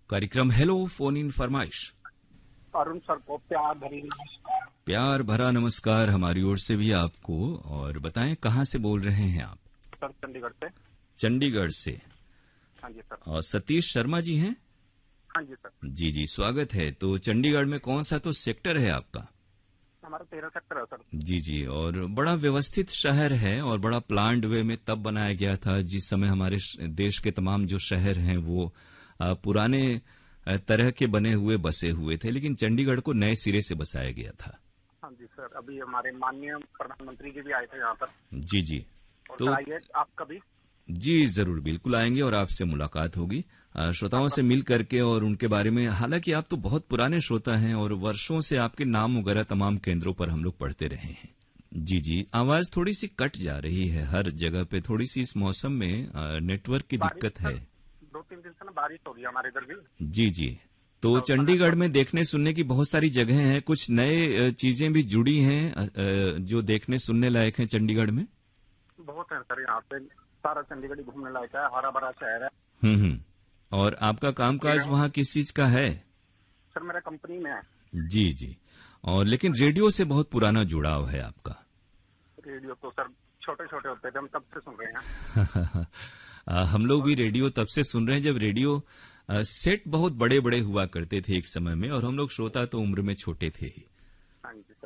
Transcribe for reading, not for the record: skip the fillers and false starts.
कार्यक्रम hello phone in फरमाइश। Arun sir को प्यार भरी नमस्कार। प्यार भरा नमस्कार हमारी ओर से भी आपको। और बताएं कहाँ से बोल रहे हैं आप? सर चंडीगढ़ से। चंडीगढ़ से। हाँ जी सर। और सतीश शर्मा जी हैं? हाँ जी सर। जी जी, स्वागत है। तो चंडीगढ़ में कौन सा तो सेक्टर है आपका? हमारा 13 सेक्टर है सर। जी जी, और बड़ा व्यवस्थित शहर है और बड़ा प्लान्ड वे में तब बनाया गया था जिस समय हमारे देश के तमाम जो शहर हैं वो पुराने तरह के बने हुए बसे हुए थे, लेकिन चंडीगढ़ को नए सिरे से बसाया गया था। हाँ जी सर, अभी हमारे माननीय प्रधानमंत्री जी भी आए थे यहाँ पर। जी जी, तो आइए आप कभी। जी जरूर, बिल्कुल आएंगे और आपसे मुलाकात होगी श्रोताओं से मिल करके और उनके बारे में। हालांकि आप तो बहुत पुराने श्रोता हैं और वर्षों से आपके नाम वगैरह तमाम केंद्रों पर हम लोग पढ़ते रहे हैं। जी जी, आवाज थोड़ी सी कट जा रही है हर जगह पे, थोड़ी सी इस मौसम में नेटवर्क की दिक्कत है। 2-3 दिन से ना बारिश हो रही है हमारे इधर भी। जी जी, तो चंडीगढ़ में देखने सुनने की बहुत सारी जगह हैं, कुछ नए चीजें भी जुड़ी हैं जो देखने सुनने लायक हैं चंडीगढ़ में। बहुत है सर, यहाँ पे सारा चंडीगढ़ घूमने लायक है, हरा भरा शहर है। और आपका कामकाज वहाँ किस चीज का है? सर मेरा कंपनी में है। जी जी, और लेकिन रेडियो से बहुत पुराना जुड़ाव है आपका। रेडियो तो सर छोटे छोटे होते थे, हम तब से सुन रहे हैं। हम लोग भी रेडियो तब से सुन रहे हैं जब रेडियो सेट बहुत बड़े बड़े हुआ करते थे एक समय में, और हम लोग श्रोता तो उम्र में छोटे थे ही।